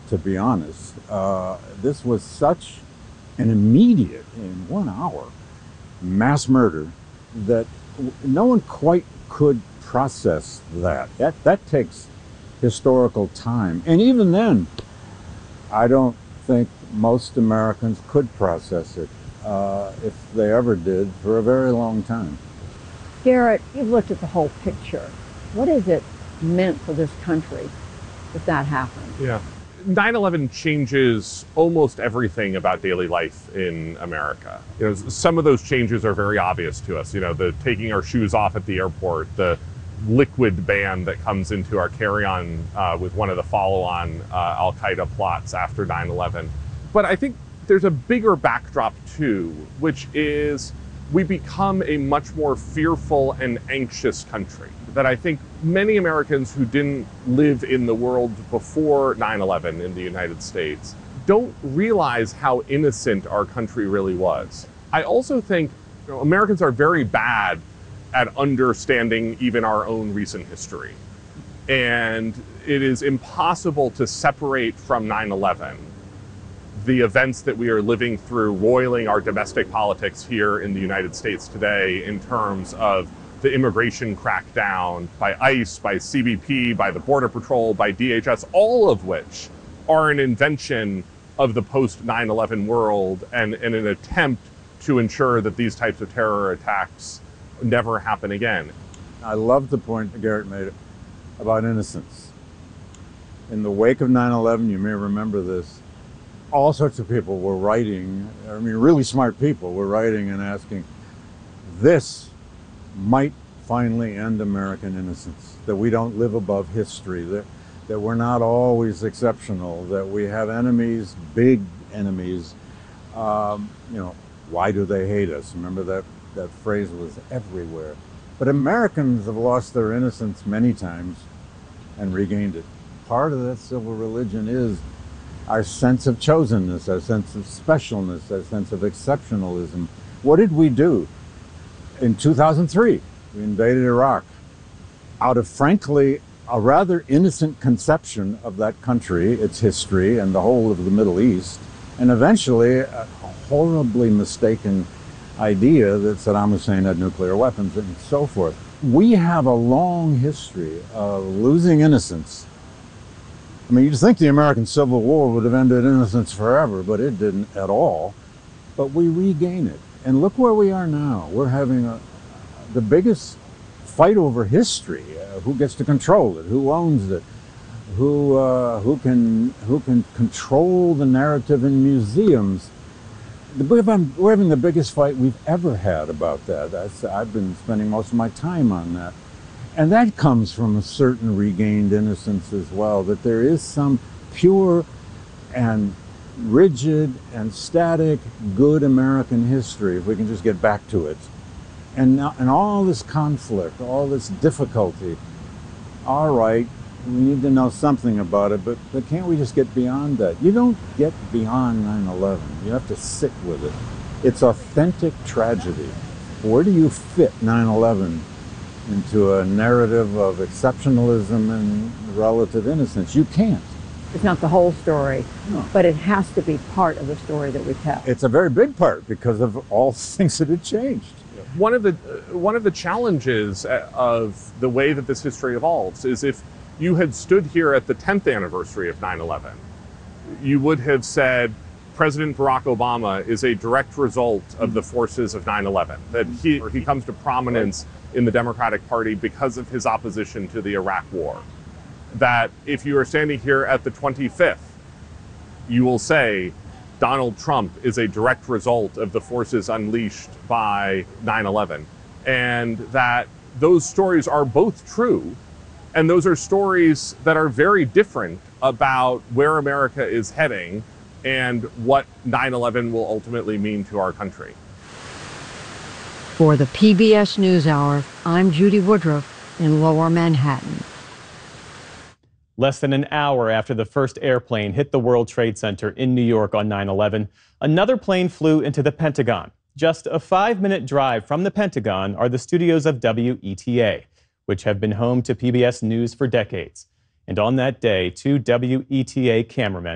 to be honest. This was such an immediate, in 1 hour, mass murder that no one quite could process that. That takes historical time. And even then, I don't think most Americans could process it, if they ever did, for a very long time. Garrett, you've looked at the whole picture. What has it meant for this country that happened? Yeah. 9/11 changes almost everything about daily life in America. Some of those changes are very obvious to us. The taking our shoes off at the airport, the liquid ban that comes into our carry-on with one of the follow-on Al-Qaeda plots after 9/11. But I think there's a bigger backdrop too, which is we become a much more fearful and anxious country. That I think many Americans who didn't live in the world before 9/11 in the United States don't realize how innocent our country really was. I also think Americans are very bad at understanding even our own recent history. And it is impossible to separate from 9/11 the events that we are living through, roiling our domestic politics here in the United States today in terms of the immigration crackdown by ICE, by CBP, by the Border Patrol, by DHS, all of which are an invention of the post-9/11 world and an attempt to ensure that these types of terror attacks never happen again. I love the point that Garrett made about innocence. In the wake of 9/11, you may remember this, all sorts of people were writing, really smart people were writing and asking, this might finally end American innocence, that we don't live above history, that we're not always exceptional, that we have enemies, big enemies. Why do they hate us? Remember that phrase was everywhere. But Americans have lost their innocence many times and regained it. Part of that civil religion is our sense of chosenness, our sense of specialness, our sense of exceptionalism. What did we do? In 2003, we invaded Iraq out of, frankly, a rather innocent conception of that country, its history, and the whole of the Middle East, and eventually a horribly mistaken idea that Saddam Hussein had nuclear weapons and so forth. We have a long history of losing innocence. You'd think the American Civil War would have ended innocence forever, but it didn't at all. But we regain it. And look where we are now. We're having the biggest fight over history. Who gets to control it? Who owns it? Who can control the narrative in museums? We're having the biggest fight we've ever had about that. I've been spending most of my time on that. And that comes from a certain regained innocence as well, that there is some pure and rigid and static good American history, if we can just get back to it. And all this conflict, all this difficulty, all right, we need to know something about it, but can't we just get beyond that? You don't get beyond 9/11. You have to sit with it. It's authentic tragedy. Where do you fit 9/11 into a narrative of exceptionalism and relative innocence? You can't. It's not the whole story, No. but it has to be part of the story that we tell. It's a very big part because of all things that had changed. One of the challenges of the way that this history evolves is if you had stood here at the 10th anniversary of 9/11, you would have said President Barack Obama is a direct result of the forces of 9/11, that he comes to prominence in the Democratic Party because of his opposition to the Iraq War. That if you are standing here at the 25th, you will say Donald Trump is a direct result of the forces unleashed by 9/11. And that those stories are both true, and those are stories that are very different about where America is heading and what 9/11 will ultimately mean to our country. For the PBS NewsHour, I'm Judy Woodruff in Lower Manhattan. Less than an hour after the first airplane hit the World Trade Center in New York on 9/11, another plane flew into the Pentagon. Just a 5-minute drive from the Pentagon are the studios of WETA, which have been home to PBS News for decades. And on that day, 2 WETA cameramen